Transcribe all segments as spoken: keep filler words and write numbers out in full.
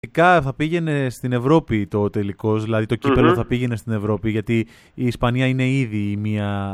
θα πήγαινε στην Ευρώπη το τελικός, δηλαδή το κύπελλο mm-hmm. θα πήγαινε στην Ευρώπη, γιατί η Ισπανία είναι ήδη μια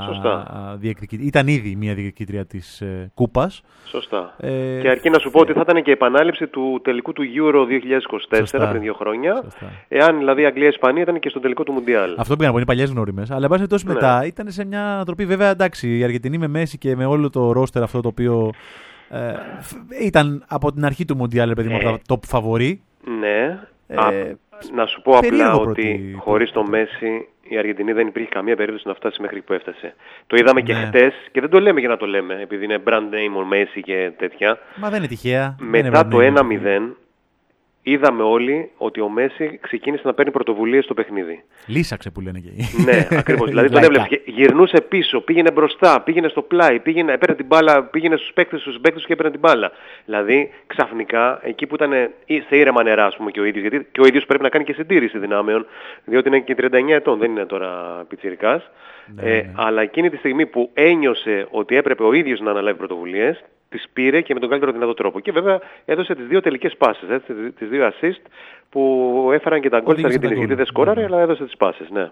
ήταν ήδη μια διεκδικήτρια της ε, Κούπας. Σωστά. Ε, και αρκεί να σου πω ε, ότι θα ήταν και επανάληψη του τελικού του Euro δύο χιλιάδες είκοσι τέσσερα Σωστά. πριν δύο χρόνια. Σωστά. Εάν δηλαδή η Αγγλία-Ισπανία ήταν και στο τελικό του Μουντιάλ. Αυτό πήγαν από είναι παλιές γνώριμες. Αλλά εν πάση περιπτώσει μετά ήταν σε μια ανατροπή. Βέβαια, εντάξει, η Αργεντινή με Μέση και με όλο το ρόστερ αυτό το οποίο ε, ήταν από την αρχή του Μουντιάλ, παιδί μου, ε, top φαβορί. Ναι. Ε, Α, να σου πω απλά ότι πρώτη, χωρίς το Μέση η Αργεντινή δεν υπήρχε καμία περίπτωση να φτάσει μέχρι που έφτασε. Το είδαμε ναι. και χτες και δεν το λέμε για να το λέμε, επειδή είναι brand name ο Μέση και τέτοια. Μα δεν είναι τυχαία. Μετά είναι το ένα μηδέν είδαμε όλοι ότι ο Μέση ξεκίνησε να παίρνει πρωτοβουλίες στο παιχνίδι. Λύσαξε που λένε και ναι, ακριβώς. Δηλαδή τον έβλεπες, γυρνούσε πίσω, πήγαινε μπροστά, πήγαινε στο πλάι, πήγαινε, έπαιρνε την μπάλα, πήγαινε στους παίκτες, στους παίκτες και έπαιρνε την μπάλα. Δηλαδή ξαφνικά εκεί που ήταν σε ήρεμα νερά, ας πούμε, και ο ίδιος, γιατί και ο ίδιος πρέπει να κάνει και συντήρηση δυνάμεων, διότι είναι και τριάντα εννιά ετών, δεν είναι τώρα πιτσιρικάς. Ναι, ε, ναι. Αλλά εκείνη τη στιγμή που ένιωσε ότι έπρεπε ο ίδιος να αναλάβει πρωτοβουλίες, τις πήρε και με τον καλύτερο δυνατό τρόπο. Και βέβαια έδωσε τις δύο τελικές πάσες, έτσι, τις δύο assist που έφεραν και τα γκολ της Αργεντινής. Γιατί δεν σκόραρε, αλλά έδωσε τις πάσες, ναι.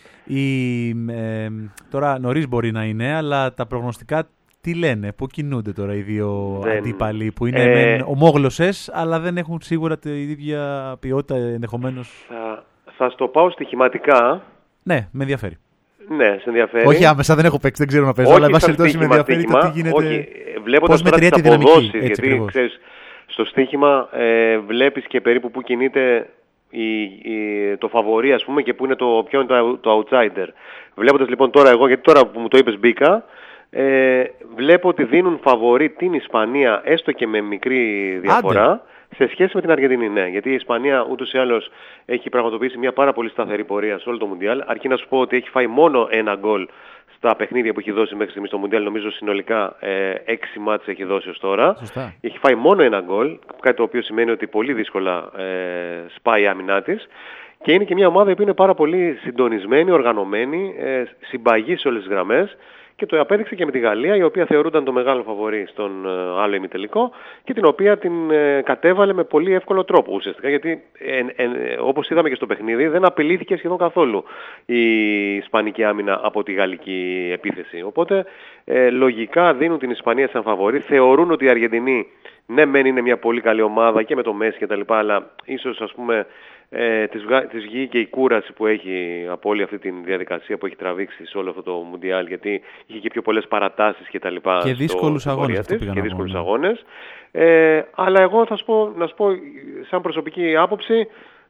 Η, ε, τώρα νωρίς μπορεί να είναι, αλλά τα προγνωστικά τι λένε, πού κινούνται τώρα οι δύο δεν... αντίπαλοι που είναι ε... ομόγλωσσες, αλλά δεν έχουν σίγουρα την ίδια ποιότητα ενδεχομένως. Θα, θα στο πάω στοιχηματικά. Ναι, με ενδιαφέρει. Ναι, σε ενδιαφέρει. Όχι άμεσα, δεν έχω παίξει, δεν ξέρω να παίζω, αλλά εν πάση περιπτώσει με ενδιαφέρει το τι γίνεται. Όχι, βλέποντας τώρα τις αποδόσεις, γιατί ξέρεις, στο στοίχημα ε, βλέπεις και περίπου που κινείται η, η, το φαβορί, ας πούμε, και που είναι το, ποιο είναι το, το outsider. Βλέποντας λοιπόν τώρα εγώ, γιατί τώρα που μου το είπες μπήκα, ε, βλέπω ότι δίνουν φαβορί την Ισπανία, έστω και με μικρή διαφορά. Άντε. Σε σχέση με την Αργεντινή, ναι. Γιατί η Ισπανία ούτως ή άλλως έχει πραγματοποιήσει μια πάρα πολύ σταθερή πορεία σε όλο το Μουντιάλ. Αρκεί να σου πω ότι έχει φάει μόνο ένα γκολ στα παιχνίδια που έχει δώσει μέχρι στιγμής στο Μουντιάλ. Νομίζω συνολικά ε, έξι μάτς έχει δώσει ως τώρα. Σωστά. Έχει φάει μόνο ένα γκολ, κάτι το οποίο σημαίνει ότι πολύ δύσκολα ε, σπάει η άμυνά της. Και είναι και μια ομάδα που είναι πάρα πολύ συντονισμένη, οργανωμένη, ε, συμπαγή σε όλες τις γραμμές. Και το απέδειξε και με τη Γαλλία, η οποία θεωρούνταν το μεγάλο φαβορί στον uh, άλλο ημιτελικό και την οποία την uh, κατέβαλε με πολύ εύκολο τρόπο ουσιαστικά, γιατί ε, ε, ε, όπως είδαμε και στο παιχνίδι δεν απειλήθηκε σχεδόν καθόλου η ισπανική άμυνα από τη γαλλική επίθεση. Οπότε ε, λογικά δίνουν την Ισπανία σαν φαβορί, θεωρούν ότι η Αργεντινή ναι μεν είναι μια πολύ καλή ομάδα και με το Μέση και τα λοιπά, αλλά ίσως ας πούμε Ε, της, της βγει και η κούραση που έχει από όλη αυτή τη διαδικασία που έχει τραβήξει σε όλο αυτό το Μουντιάλ, γιατί είχε και πιο πολλές παρατάσεις και τα λοιπά και δύσκολους αγώνες, της, και δύσκολους ναι. αγώνες ε, αλλά εγώ θα σου πω, να σου πω σαν προσωπική άποψη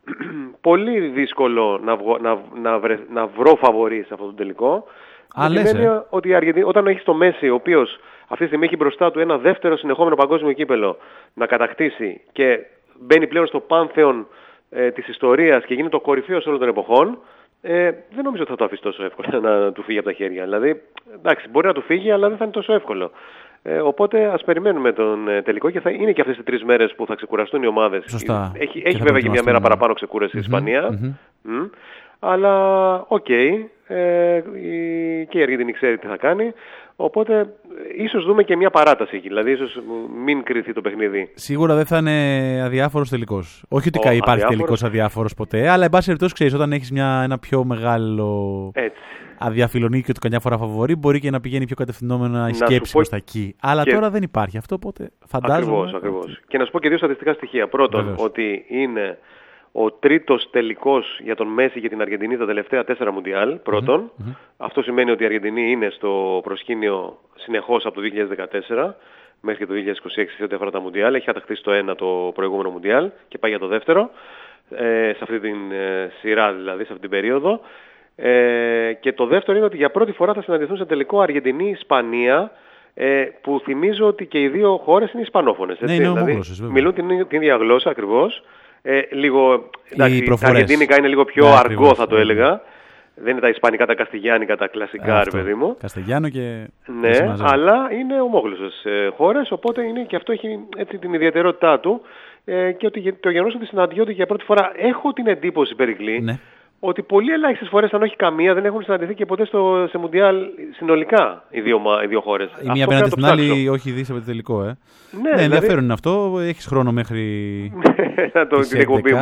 πολύ δύσκολο να, βγω, να, να, βρε, να βρω φαβορί σε αυτό το τελικό. Α, λες, ε. ότι η Αργεντινή, όταν έχει το Μέση, ο οποίος αυτή τη στιγμή έχει μπροστά του ένα δεύτερο συνεχόμενο παγκόσμιο κύπελο να κατακτήσει και μπαίνει πλέον στο πάνθεον ε, της ιστορίας και γίνει το κορυφαίο όλων των εποχών, ε, δεν νομίζω ότι θα το αφήσει τόσο εύκολα να του φύγει από τα χέρια. Δηλαδή, εντάξει, μπορεί να του φύγει, αλλά δεν θα είναι τόσο εύκολο. Ε, οπότε ας περιμένουμε τον ε, τελικό και θα είναι και αυτές τις τρεις μέρες που θα ξεκουραστούν οι ομάδες. Σωστά. Έχει, έχει βέβαια και μια μέρα παραπάνω ξεκούραση η Ισπανία. Mm-hmm. Mm. Αλλά, οκ, okay, ε, η, και η Αργεντινή ξέρει τι θα κάνει. Οπότε, ίσως δούμε και μια παράταση εκεί. Δηλαδή, ίσως μην κρυθεί το παιχνίδι. Σίγουρα δεν θα είναι αδιάφορος τελικός. Όχι ότι Ο, υπάρχει αδιάφορος. τελικός αδιάφορος ποτέ, αλλά εν πάση περιπτώσει, ξέρεις, όταν έχεις μια, ένα πιο μεγάλο αδιαφιλονίκιο και το καμιά φορά φαβορί, μπορεί και να πηγαίνει πιο κατευθυνόμενα η σκέψη προς τα εκεί. Αλλά και... τώρα δεν υπάρχει αυτό, οπότε φαντάζομαι. Ακριβώς, ακριβώς. Και να σου πω και δύο στατιστικά στοιχεία. Πρώτον, Βεβαίως. ότι είναι ο τρίτος τελικός για τον Μέση και την Αργεντινή τα τελευταία τέσσερα Μουντιάλ, πρώτον. Mm-hmm. Αυτό σημαίνει ότι η Αργεντινή είναι στο προσκήνιο συνεχώς από το δύο χιλιάδες δεκατέσσερα μέχρι και το δύο χιλιάδες είκοσι έξι σε ό,τι αφορά τα Μουντιάλ. Έχει κατακτήσει το ένα το προηγούμενο Μουντιάλ και πάει για το δεύτερο, ε, σε αυτή την ε, σειρά δηλαδή, σε αυτή την περίοδο. Ε, και το δεύτερο είναι ότι για πρώτη φορά θα συναντηθούν σε τελικό Αργεντινή-Ισπανία, ε, που θυμίζω ότι και οι δύο χώρες είναι ισπανόφωνες. Ναι, είναι ομόγλωσσες, βέβαια. Μιλούν την, την ίδια γλώσσα ακριβώς. Ε, λίγο, εντάξει, τα αργεντίνικα είναι λίγο πιο ναι, αργό ακριβώς, θα το έλεγα. Δεν είναι τα ισπανικά, τα καστιγιάνικα, τα κλασικά, ρε παιδί μου. Καστιγιάνο και... Ναι, αλλά είναι ομόγλωσσες ε, χώρες, οπότε είναι, και αυτό έχει έτσι την ιδιαιτερότητά του. Ε, και ότι το γεγονός ότι συναντιόνται για πρώτη φορά, έχω την εντύπωση, Περικλή, ναι. ότι πολύ ελάχιστες φορές, αν όχι καμία, δεν έχουν συναντηθεί και ποτέ στο, σε Μουντιάλ συνολικά οι δύο, οι δύο χώρες. Η μία απέναντι στην άλλη, όχι δει σε τελικό, ε. Ναι, ναι, ενδιαφέρον δηλαδή... είναι αυτό. Έχεις χρόνο μέχρι να το την εκπομπή μου.